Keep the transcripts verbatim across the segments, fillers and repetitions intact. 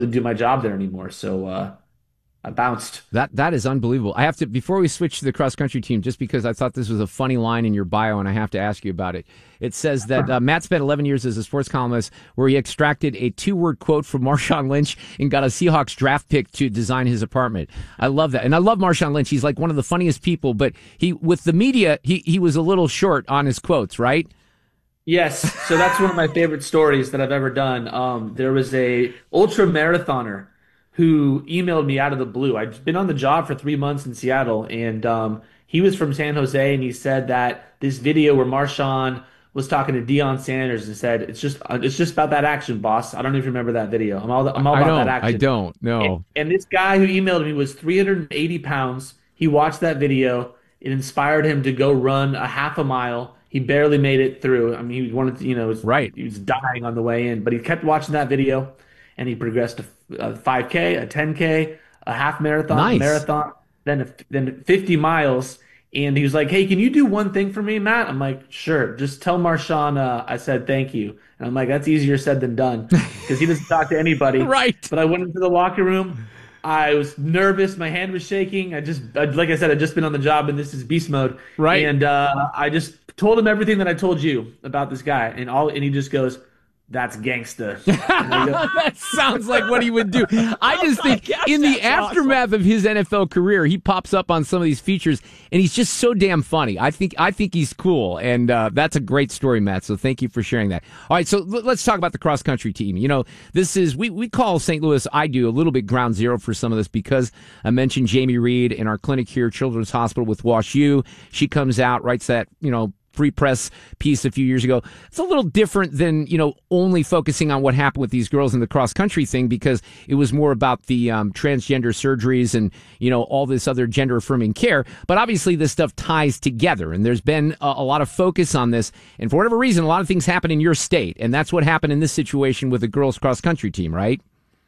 to do my job there anymore. So uh, I bounced. That that is unbelievable. I have to before we switch to the cross country team, just because I thought this was a funny line in your bio, and I have to ask you about it. It says that uh, Matt spent eleven years as a sports columnist, where he extracted a two word quote from Marshawn Lynch and got a Seahawks draft pick to design his apartment. I love that, and I love Marshawn Lynch. He's like one of the funniest people, but he with the media, he he was a little short on his quotes, right? Yes, so that's one of my favorite stories that I've ever done. Um, there was a ultra marathoner who emailed me out of the blue. I'd been on the job for three months in Seattle, and um, he was from San Jose, and he said that this video where Marshawn was talking to Deion Sanders and said, "It's just, uh, it's just about that action, boss." I don't know if you remember that video. I'm all, I'm all I about that don't. I action. don't. And, No. and this guy who emailed me was three hundred eighty pounds. He watched that video. It inspired him to go run a half a mile. He barely made it through. I mean, he wanted to, you know, was, Right. he was dying on the way in, but he kept watching that video and he progressed to a five K, a ten K, a half marathon, a Nice. marathon, then a, then fifty miles. And he was like, "Hey, can you do one thing for me, Matt?" I'm like, "Sure. Just tell Marshawn uh, I said thank you." And I'm like, "That's easier said than done because he doesn't talk to anybody." Right. But I went into the locker room. I was nervous. My hand was shaking. I just, I, like I said, I'd just been on the job and this is beast mode. Right. And uh, I just told him everything that I told you about this guy. And all, and he just goes, "That's gangsta." And I go, That sounds like what he would do. I "Oh just my think gosh, in the that's awesome." aftermath of his N F L career, he pops up on some of these features, and he's just so damn funny. I think I think he's cool, and uh, that's a great story, Matt. So thank you for sharing that. All right, so l- let's talk about the cross country team. You know, this is we we call Saint Louis. I do a little bit ground zero for some of this because I mentioned Jamie Reed in our clinic here, Children's Hospital with Wash U. She comes out, writes that you know free press piece a few years ago. It's a little different than, you know, only focusing on what happened with these girls in the cross country thing, because it was more about the um, transgender surgeries and, you know, all this other gender affirming care. But obviously this stuff ties together, and there's been a, a lot of focus on this. And for whatever reason, a lot of things happen in your state. And that's what happened in this situation with the girls cross country team, right?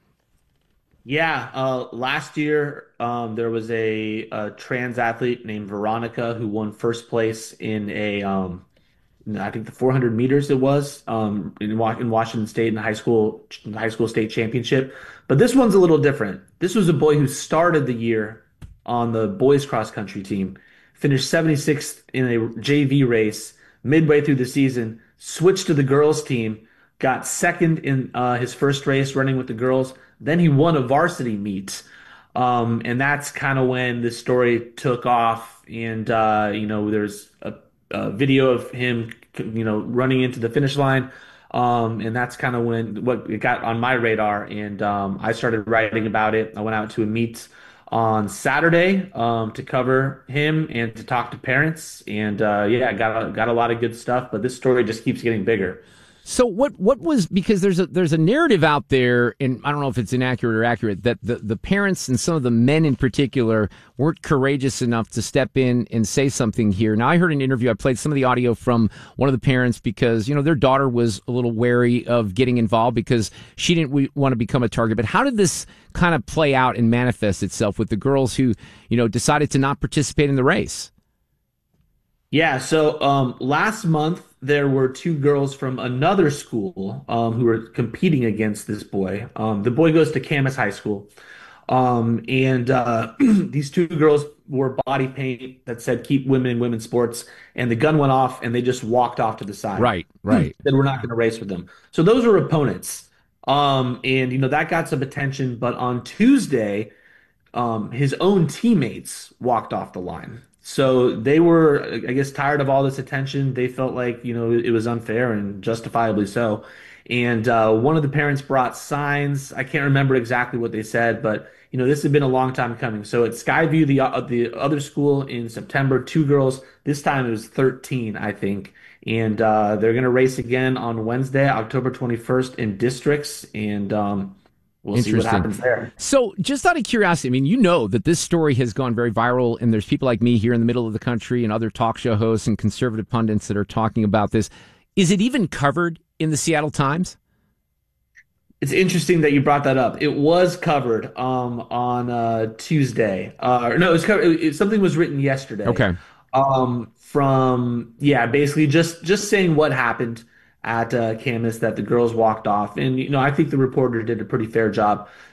Yeah, uh, last year um, there was a, a trans athlete named Veronica who won first place in a um, I think the four hundred meters it was um, in, Wa- in Washington State in the high school in the high school state championship. But this one's a little different. This was a boy who started the year on the boys cross country team, finished seventy-sixth in a J V race midway through the season, switched to the girls team, got second in uh, his first race running with the girls. Then he won a varsity meet. Um, and that's kind of when this story took off. And, uh, you know, there's a, a video of him, you know, running into the finish line. Um, and that's kind of when what it got on my radar. And um, I started writing about it. I went out to a meet on Saturday um, to cover him and to talk to parents. And uh, yeah, got a, got a lot of good stuff. But this story just keeps getting bigger. So what what was, because there's a there's a narrative out there, and I don't know if it's inaccurate or accurate, that the, the parents and some of the men in particular weren't courageous enough to step in and say something here. Now I heard an interview, I played some of the audio from one of the parents because, you know, their daughter was a little wary of getting involved because she didn't w- want to become a target. But how did this kind of play out and manifest itself with the girls who, you know, decided to not participate in the race? Yeah, so um, last month there were two girls from another school um, who were competing against this boy. Um, the boy goes to Camas High School, um, and uh, these two girls wore body paint that said "Keep women in women's sports," and the gun went off, and they just walked off to the side. Right, right. Said we're not going to race with them. So those are opponents, um, and you know that got some attention. But on Tuesday um, his own teammates walked off the line. So they were, I guess, tired of all this attention. They felt like, you know, it was unfair and justifiably so. And uh, one of the parents brought signs. I can't remember exactly what they said, but you know, this had been a long time coming. So at Skyview, the uh, the other school in September, two girls. This time it was thirteen, I think. And uh, they're going to race again on Wednesday, October twenty-first in districts. And um, we'll see what Interesting. happens there. So, just out of curiosity, I mean, you know that this story has gone very viral, and there's people like me here in the middle of the country and other talk show hosts and conservative pundits that are talking about this. Is it even covered in the Seattle Times? It's interesting that you brought that up. It was covered um, on uh, Tuesday. Uh, no, it was covered. It, it- something was written yesterday Okay. um, from yeah, basically just just saying what happened. at uh, Camas that the girls walked off. And, you know, I think the reporter did a pretty fair job